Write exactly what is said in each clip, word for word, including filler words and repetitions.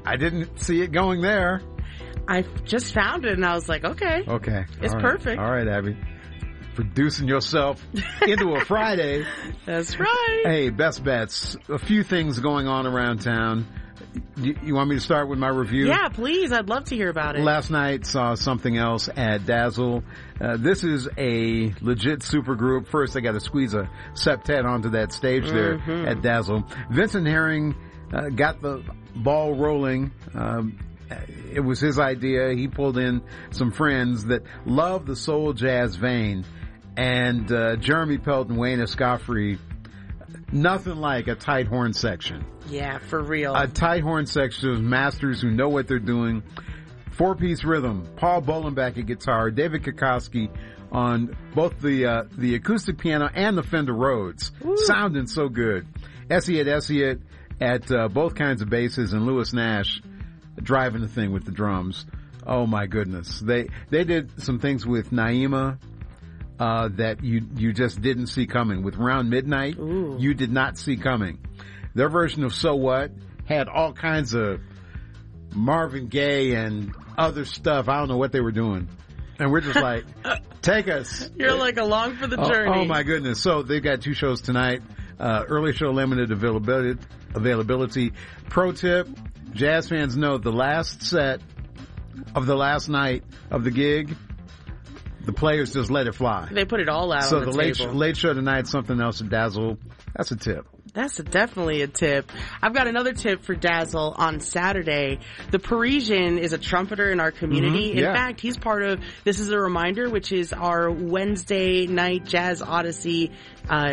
I didn't see it going there. I just found it and I was like, okay. Okay. It's All right. perfect. All right, Abby. Producing yourself into a Friday. That's right. Hey, best bets. A few things going on around town. You, you want me to start with my review? Yeah, please. I'd love to hear about it. Last night saw something else at Dazzle. Uh, this is a legit super group. First, I got to squeeze a septet onto that stage there mm-hmm. at Dazzle. Vincent Herring uh, got the ball rolling. Um, it was his idea. He pulled in some friends that love the soul jazz vein. And uh, Jeremy Pelt and Wayne Escoffery, nothing like a tight horn section. Yeah, for real. A tight horn section of masters who know what they're doing. Four-piece rhythm. Paul Bolenbach at guitar. David Kokoski on both the uh, the acoustic piano and the Fender Rhodes. Woo. Sounding so good. Essiet Essiet at uh, both kinds of basses, and Lewis Nash driving the thing with the drums. Oh my goodness. They they did some things with Naima uh that you you just didn't see coming. With Round Midnight, Ooh. You did not see coming. Their version of So What had all kinds of Marvin Gaye and other stuff. I don't know what they were doing. And we're just like, take us. You're like along for the oh, journey. Oh my goodness. So they've got two shows tonight. Uh, early show limited availability, availability. Pro tip, jazz fans know the last set of the last night of the gig, the players just let it fly. They put it all out so on the, the late table. Sh- late show tonight, something else at Dazzle. That's a tip. That's a, definitely a tip. I've got another tip for Dazzle on Saturday. The Parisian is a trumpeter in our community. Mm-hmm, in yeah. fact, he's part of This Is a Reminder, which is our Wednesday night Jazz Odyssey uh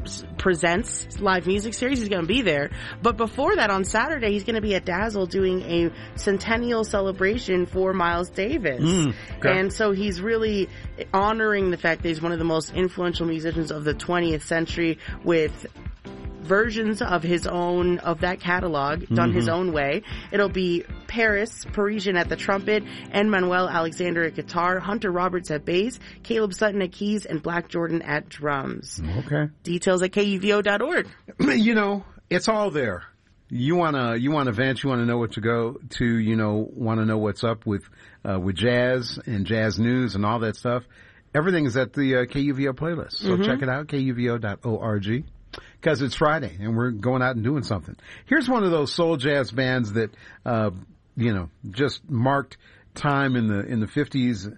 presents live music series. He's going to be there. But before that, on Saturday, he's going to be at Dazzle doing a centennial celebration for Miles Davis. Mm, okay. And so he's really honoring the fact that he's one of the most influential musicians of the twentieth century, with versions of his own, of that catalog, done mm-hmm. his own way. It'll be Paris, Parisian at the trumpet, and Manuel Alexander at guitar, Hunter Roberts at bass, Caleb Sutton at keys, and Black Jordan at drums. Okay. Details at K U V O dot org. You know, it's all there. You wanna, you want events, you wanna know what to go to, you know, wanna know what's up with, uh, with jazz and jazz news and all that stuff. Everything is at the uh, K U V O playlist. So mm-hmm. check it out, K U V O dot org. Because it's Friday and we're going out and doing something. Here's one of those soul jazz bands that, uh, you know, just marked time in the, in the fifties,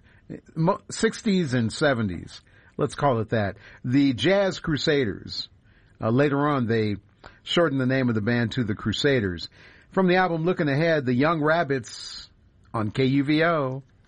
sixties and seventies. Let's call it that. The Jazz Crusaders. Uh, later on, they shortened the name of the band to the Crusaders. From the album Looking Ahead, the Young Rabbits on K U V O.